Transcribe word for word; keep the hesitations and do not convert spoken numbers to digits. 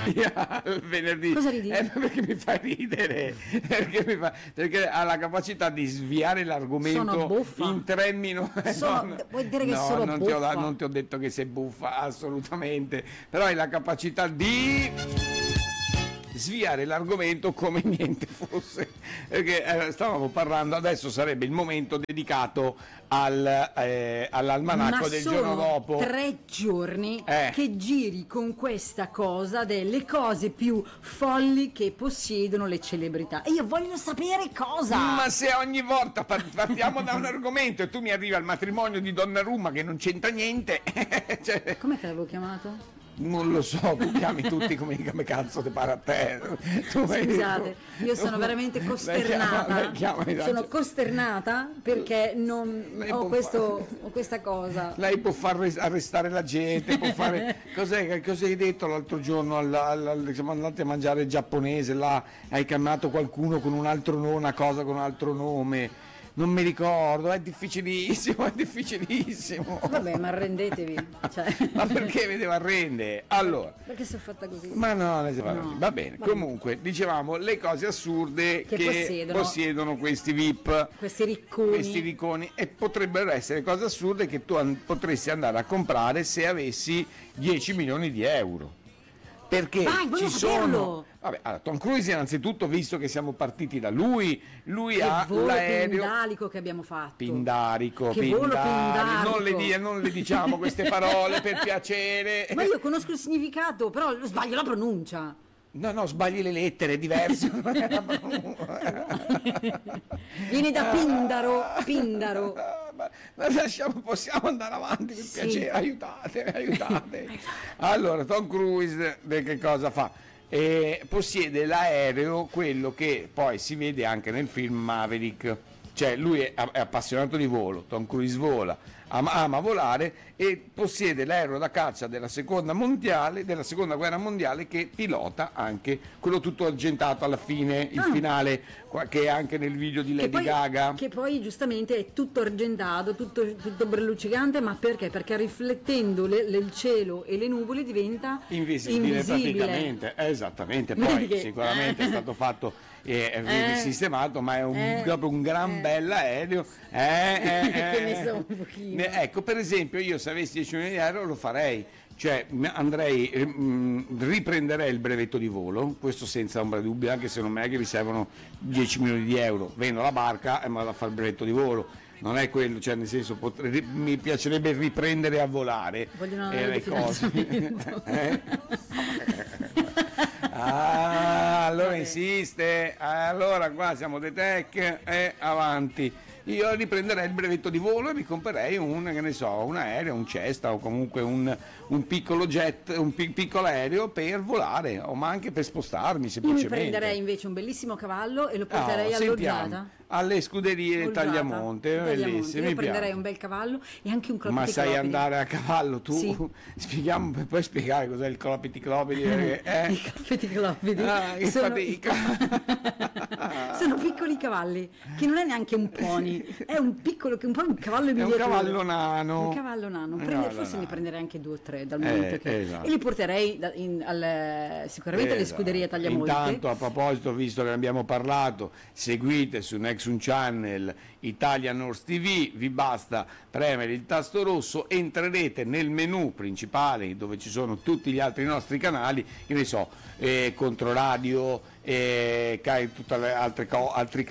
via il venerdì. Cosa ridi? Eh, perché mi fa ridere, perché, mi fa, perché ha la capacità di sviare Sono l'argomento buffa. in tre minuti. Sono- vuoi dire che no, sono non ti, ho, buffa? non ti ho detto che sei buffa, assolutamente, però hai la capacità di sviare l'argomento come niente fosse, perché eh, stavamo parlando, adesso sarebbe il momento dedicato al, eh, all'almanacco Ma del sono giorno dopo. tre giorni Eh. che giri con questa cosa delle cose più folli che possiedono le celebrità. E io voglio sapere cosa. Ma se ogni volta par- partiamo da un argomento e tu mi arrivi al matrimonio di Donnarumma che non c'entra niente, cioè, Com'è che l'avevo chiamato? non lo so, tu chiami tutti come, come cazzo ti pare a te. Tu vai- Scusate, io sono tu- veramente lei costernata. chiama- lei chiama- Sono costernata perché non Lei ho, può questo, ho questa cosa. Lei può far res- arrestare la gente, può fare. Cos'è, cosa hai detto l'altro giorno? Al, al, al- siamo andati a mangiare il giapponese, là hai chiamato qualcuno con un altro nome, una cosa con un altro nome. Non mi ricordo, è difficilissimo, è difficilissimo. Vabbè, ma arrendetevi. Cioè. Ma perché mi devo arrendere? Allora. Perché sono fatta così? Ma no, ne si fa No. così. Va bene. Va bene. Comunque, dicevamo le cose assurde Che che, possiedono. possiedono questi V I P. Questi ricconi. Questi ricconi, e potrebbero essere cose assurde che tu an- potresti andare a comprare se avessi dieci milioni di euro. Perché Vai, voglio ci saperlo! sono. Vabbè, allora, Tom Cruise, innanzitutto, visto che siamo partiti da lui, lui Che ha volo l'aereo. pindalico che abbiamo fatto. Pindarico, Che volo pindari, non le, pindarico. di- non le diciamo queste parole per piacere. Ma io conosco il significato, però sbaglio la pronuncia. No, no, sbagli le lettere, è diverso. Vieni da Pindaro, Pindaro. Ma, ma lasciamo, possiamo andare avanti per Sì. piacere, aiutate, aiutate. Allora, Tom Cruise de- che cosa fa? Eh, possiede l'aereo, quello che poi si vede anche nel film Maverick. Cioè lui è, è appassionato di volo, Tom Cruise vola, ama, ama volare e possiede l'aereo da caccia della seconda mondiale, della seconda guerra mondiale, che pilota anche quello tutto argentato alla fine, il Ah. finale, qua- che è anche nel video di Lady Che poi, Gaga. che poi giustamente è tutto argentato, tutto, tutto brelluccicante, ma perché? Perché riflettendo le- le- il cielo e le nuvole diventa Invisibile, invisibile. praticamente, eh, esattamente, Vedi poi che- sicuramente eh. è stato fatto e Eh. sistemato, ma è un, Eh. proprio un gran Eh. bell'aereo. Eh, eh, Che ne eh. so un pochino. Ne- Ecco, per esempio, io se avessi dieci milioni di euro lo farei, cioè m- andrei, eh, mh, riprenderei il brevetto di volo, questo senza ombra di dubbio, anche se non è che mi servono dieci milioni di euro, vendo la barca e mi vado a fare il brevetto di volo. Non è quello, cioè nel senso potre- ri- mi piacerebbe riprendere a volare Vogliono eh, il le cose. finanziamento. Eh? Ah, allora Vabbè. insiste, allora qua siamo dei tech e avanti. Io riprenderei il brevetto di volo e mi comprerei un, che ne so, un aereo, un Cessna o comunque un, un piccolo jet, un pi- piccolo aereo per volare, o ma anche per spostarmi Io mi semplicemente. prenderei invece un bellissimo cavallo e lo Ah, porterei sentiamo. alloggiata. Alle scuderie Alloggiata. Tagliamonte, Tagliamonte. bellissime, Io mi prenderei piace. un bel cavallo e anche un Ma clopiti sai clopidi. andare a cavallo tu? Sì. Spieghiamo, puoi spiegare cos'è il clopiti clopidi? Eh? Eh? I clopiti clopidi Ah, che sono, fatica. sono piccoli cavalli che non è neanche un pony, è un piccolo, che un po' un cavallo È un miniatura. cavallo nano. Un cavallo nano. Un Prende- cavallo forse nano. ne prenderei anche due o tre dal Eh, momento che esatto. e li porterei da- in- al- sicuramente alle Esatto. scuderie Tagliamonte. Intanto, a proposito, visto che ne abbiamo parlato, seguite su Nexun Channel Italia North T V, vi basta premere il tasto rosso, entrerete nel menu principale dove ci sono tutti gli altri nostri canali, che ne so, eh, Controradio, eh, ca- tutte le altre co- altri